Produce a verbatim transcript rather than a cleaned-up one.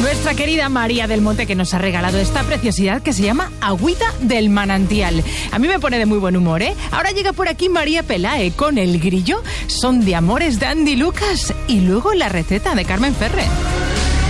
Nuestra querida María del Monte, que nos ha regalado esta preciosidad que se llama Agüita del Manantial. A mí me pone de muy buen humor, ¿eh? Ahora llega por aquí María Pelae con El Grillo. Son de amores de Andy Lucas. Y luego la receta de Carmen Ferrer.